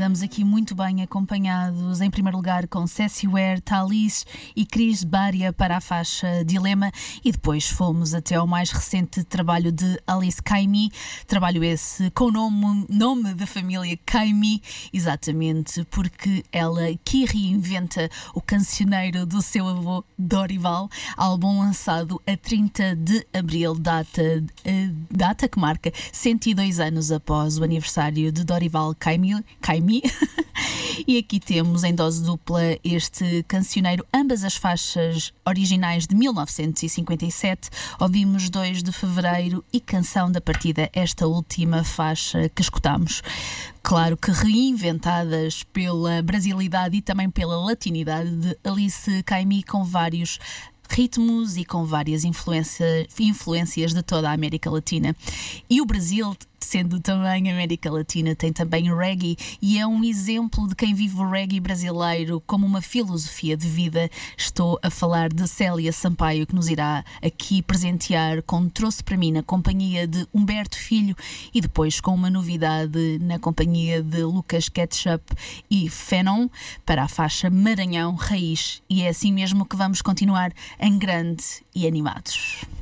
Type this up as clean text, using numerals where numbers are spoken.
andamos aqui muito bem acompanhados, em primeiro lugar com Ceci Ware, Thalys e Cris Baria para a faixa Dilema, e depois fomos até ao mais recente trabalho de Alice Caymmi, trabalho esse com nome da família Caymmi, exatamente porque ela que reinventa o cancioneiro do seu avô Dorival, álbum lançado a 30 de abril, data que marca 102 anos após o aniversário de Dorival Caymmi. E aqui temos em dose dupla este cancioneiro, ambas as faixas originais de 1957, ouvimos 2 de fevereiro e Canção da Partida, esta última faixa que escutámos. Claro que reinventadas pela brasilidade e também pela latinidade de Alice Caymmi, com vários ritmos e com várias influências de toda a América Latina. E o Brasil, sendo também América Latina, tem também o reggae, e é um exemplo de quem vive o reggae brasileiro como uma filosofia de vida. Estou a falar de Célia Sampaio, que nos irá aqui presentear com Trouxe para mim, na companhia de Humberto Filho, e depois com uma novidade na companhia de Lucas Ketchup e Fenon para a faixa Maranhão Raiz. E é assim mesmo que vamos continuar em grande e animados.